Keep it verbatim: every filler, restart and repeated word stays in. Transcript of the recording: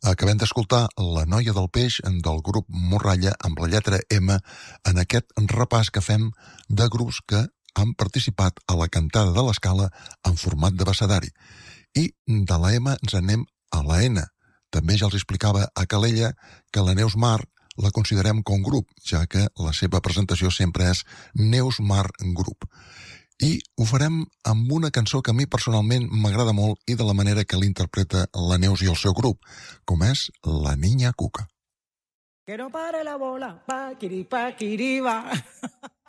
Acabem d'escoltar La noia del peix del grup Morralla amb la lletra M en aquest repàs que fem de grups que han participat a la cantada de l'Escala en format d'abecedari. I de la M ens anem a la N. També ja els explicava a Calella que la Neus Mar la considerem com grup, ja que la seva presentació sempre és Neus Mar Grup. I ho farem amb una cançó que a mi personalment m'agrada molt i de la manera que l'interpreta la Neus i el seu grup, com és La Niña Cuca. Que no pare la bola, pa, quiri, pa, quiri, va.